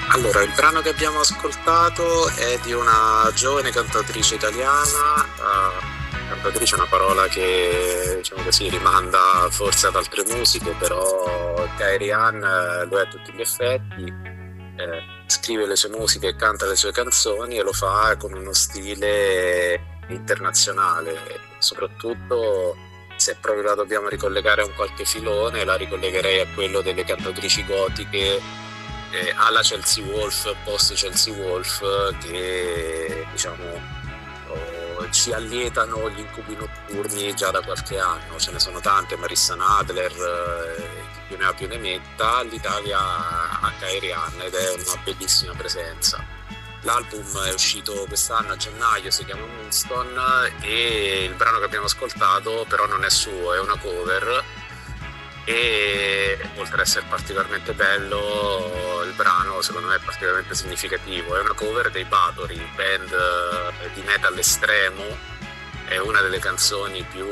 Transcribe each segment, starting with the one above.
Allora, il brano che abbiamo ascoltato è di una giovane cantautrice italiana. Cantautrice è una parola che, diciamo così, rimanda forse ad altre musiche, però Kairi Ann lo è a tutti gli effetti. Scrive le sue musiche e canta le sue canzoni e lo fa con uno stile internazionale. Soprattutto, se proprio la dobbiamo ricollegare a un qualche filone, la ricollegherei a quello delle cantautrici gotiche alla Chelsea Wolf, post Chelsea Wolf, che diciamo ci allietano gli incubi notturni già da qualche anno. Ce ne sono tante, Marissa Nadler, chi più ne ha più ne metta. L'Italia ha Kairi Ann ed è una bellissima presenza. L'album è uscito quest'anno a gennaio, si chiama Moonstone, e il brano che abbiamo ascoltato però non è suo, è una cover. E oltre ad essere particolarmente bello, il brano secondo me è particolarmente significativo. È una cover dei Bathory, band di metal estremo. È una delle canzoni più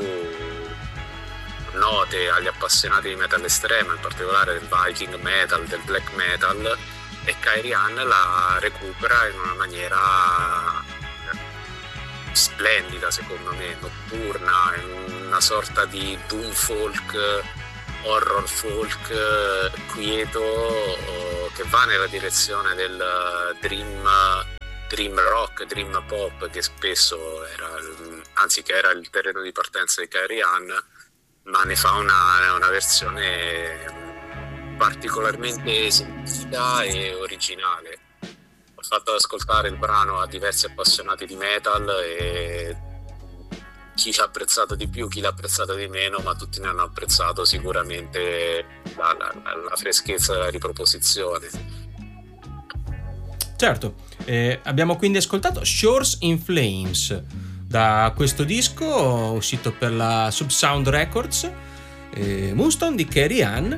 note agli appassionati di metal estremo, in particolare del Viking metal, del black metal, e Kairi Ann la recupera in una maniera splendida, secondo me, notturna, in una sorta di doom folk, horror folk quieto, che va nella direzione del dream rock, dream pop, che spesso era il terreno di partenza di Kairi Ann, ma ne fa una versione particolarmente sentita e originale. Ho fatto ascoltare il brano a diversi appassionati di metal e chi l'ha apprezzato di più, chi l'ha apprezzato di meno, ma tutti ne hanno apprezzato sicuramente la freschezza della riproposizione. Certo, abbiamo quindi ascoltato Shores in Flames da questo disco uscito per la Subsound Records, Moonstone di Kairi Ann.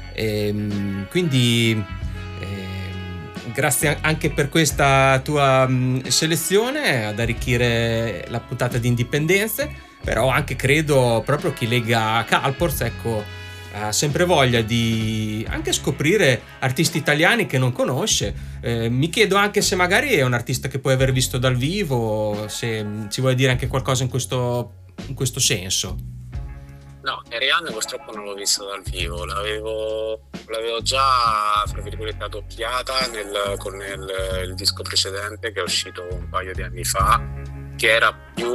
Quindi grazie anche per questa tua selezione ad arricchire la puntata di Indipendenze, però anche credo proprio chi lega Calporz, ecco, ha sempre voglia di anche scoprire artisti italiani che non conosce. Mi chiedo anche se magari è un artista che puoi aver visto dal vivo, se ci vuoi dire anche qualcosa in questo senso. No, Kairi Ann purtroppo non l'ho visto dal vivo, l'avevo già, fra virgolette, addoppiata con il disco precedente che è uscito un paio di anni fa, che era più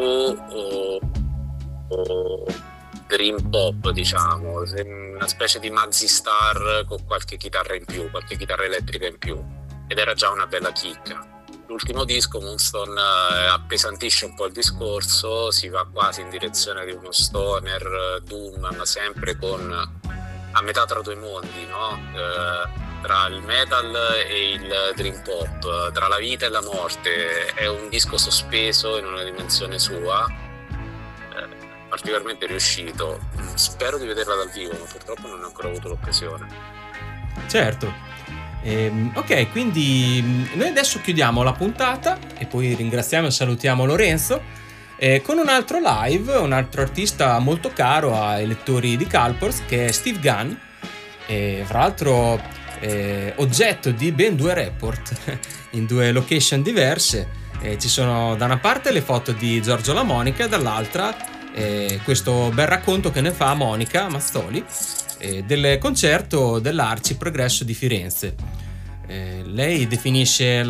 dream pop, diciamo, una specie di Mazzy Star con qualche chitarra in più, qualche chitarra elettrica in più, ed era già una bella chicca. L'ultimo disco, Moonstone, appesantisce un po' il discorso, si va quasi in direzione di uno stoner doom, ma sempre a metà tra due mondi, no? Tra il metal e il dream pop, tra la vita e la morte. È un disco sospeso in una dimensione sua, particolarmente riuscito. Spero di vederla dal vivo, ma purtroppo non ho ancora avuto l'occasione. Certo. Ok, quindi noi adesso chiudiamo la puntata e poi ringraziamo e salutiamo Lorenzo con un altro live, un altro artista molto caro ai lettori di Calporz, che è Steve Gunn, fra l'altro oggetto di ben 2 report in 2 location diverse. Ci sono da una parte le foto di Giorgio La Monica e dall'altra questo bel racconto che ne fa Monica Mazzoli del concerto dell'Arci Progresso di Firenze. Lei definisce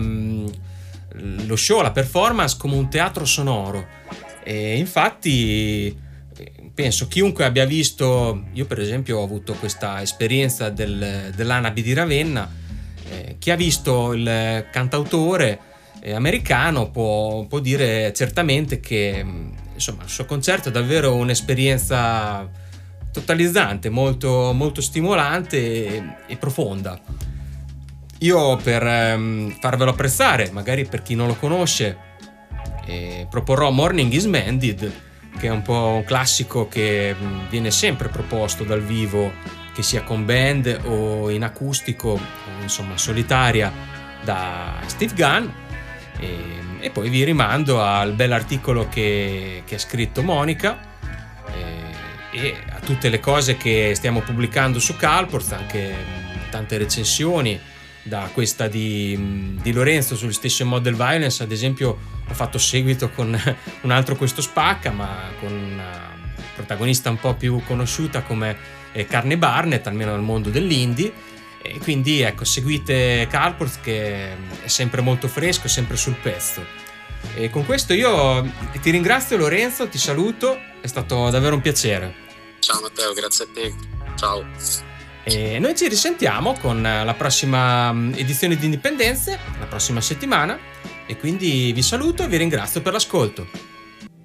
lo show, la performance, come un teatro sonoro, e infatti penso chiunque abbia visto, io per esempio ho avuto questa esperienza dell'Anabi di Ravenna, chi ha visto il cantautore americano può dire certamente che insomma il suo concerto è davvero un'esperienza totalizzante, molto, molto stimolante e profonda. Io, per farvelo apprezzare, magari per chi non lo conosce, proporrò Morning is Mended, che è un po' un classico che viene sempre proposto dal vivo, che sia con band o in acustico o insomma solitaria, da Steve Gunn. E poi vi rimando al bell'articolo che ha scritto Monica, e a tutte le cose che stiamo pubblicando su Calporz, anche tante recensioni da questa di Lorenzo sullo Station Model Violence. Ad esempio ho fatto seguito con un altro Questo Spacca, ma con una protagonista un po' più conosciuta come Carne Barnett, almeno nel mondo dell'indie. E quindi ecco, seguite Carport, che è sempre molto fresco, sempre sul pezzo. E con questo io ti ringrazio, Lorenzo, ti saluto, è stato davvero un piacere. Ciao Matteo, grazie a te, ciao. E noi ci risentiamo con la prossima edizione di Indipendenze, la prossima settimana, e quindi vi saluto e vi ringrazio per l'ascolto.